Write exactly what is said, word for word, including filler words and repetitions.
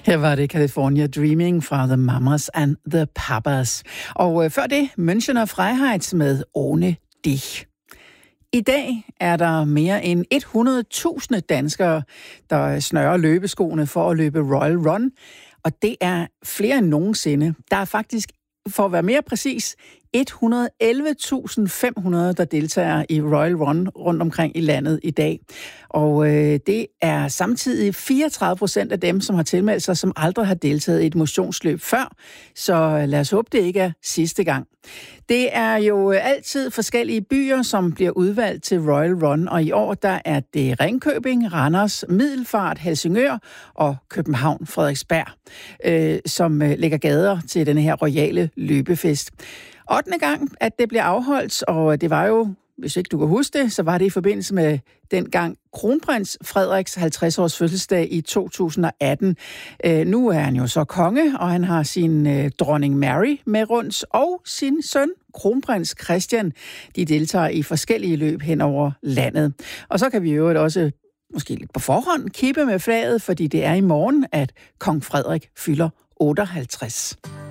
Her var det California Dreaming fra The Mamas and the Papas. Og øh, før det, Münchener Freiheit med Ohne dich. I dag er der mere end hundrede tusind danskere, der snører løbeskoene for at løbe Royal Run. Og det er flere end nogensinde. Der er faktisk, for at være mere præcis, et hundrede og elleve tusind fem hundrede, der deltager i Royal Run rundt omkring i landet i dag. Og øh, det er samtidig fireogtredive procent af dem, som har tilmeldt sig, som aldrig har deltaget i et motionsløb før. Så lad os håbe, det ikke er sidste gang. Det er jo altid forskellige byer, som bliver udvalgt til Royal Run, og i år der er det Ringkøbing, Randers, Middelfart, Helsingør og København, Frederiksberg, øh, som øh, lægger gader til denne her royale løbefest. ottende gang, at det blev afholdt, og det var jo, hvis ikke du kan huske det, så var det i forbindelse med dengang kronprins Frederiks halvtreds års fødselsdag i to tusind og atten. Øh, nu er han jo så konge, og han har sin øh, dronning Mary med rundt, og sin søn, kronprins Christian. De deltager i forskellige løb hen over landet. Og så kan vi jo også, måske lidt på forhånd, kippe med flaget, fordi det er i morgen, at kong Frederik fylder otteoghalvtreds.